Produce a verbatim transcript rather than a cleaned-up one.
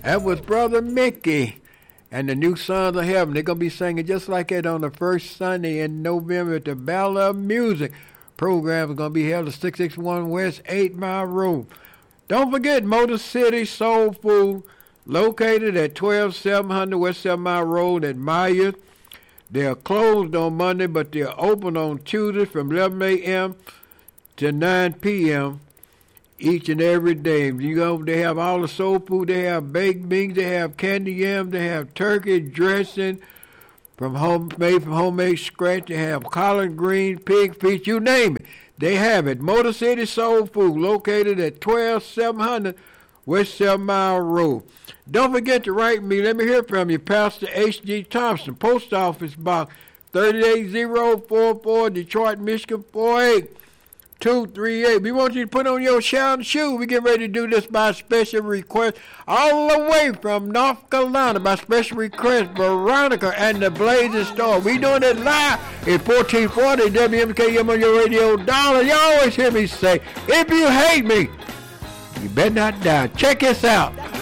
That was Brother Mickey and the New Sons of Heaven. They're going to be singing just like that on the first Sunday in November at the Battle of Music. Program is going to be held at six sixty-one West eight Mile Road. Don't forget Motor City Soul Food, located at twelve seven hundred West seven Mile Road at Myers. They're closed on Monday, but they're open on Tuesday from eleven a.m. to nine p.m. each and every day. You know, they have all the soul food. They have baked beans. They have candy yams. They have turkey dressing from home, made from homemade scratch. They have collard greens, pig feet, you name it. They have it. Motor City Soul Food, located at twelve seven hundred West seven Mile Road. Don't forget to write me. Let me hear from you. Pastor H G. Thompson, Post Office Box thirty-eight zero forty-four, Detroit, Michigan four eight two three eight. We want you to put on your shouting shoe. We get ready to do this by special request all the way from North Carolina by special request, Veronica and the Blazing Star. We doing it live at fourteen forty W M K M on your radio dial. You always hear me say, if you hate me, you better not die. Check this out.